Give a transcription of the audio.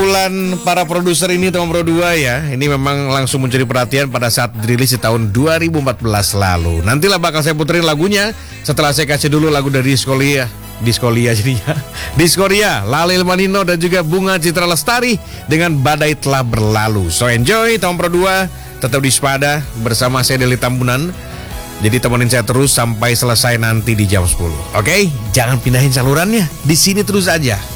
keunggulan para produser ini Tom Pro 2 ya. Ini memang langsung mencuri perhatian pada saat dirilis di tahun 2014 lalu. Nantilah bakal saya puterin lagunya setelah saya kasih dulu lagu dari Diskolia jadinya. Diskoria, Lalil Manino dan juga Bunga Citra Lestari dengan Badai Telah Berlalu. So enjoy Tom Pro 2, tetap di Spada bersama saya Deli Tambunan. Jadi temenin saya terus sampai selesai nanti di jam 10. Oke? Jangan pindahin salurannya. Di sini terus aja.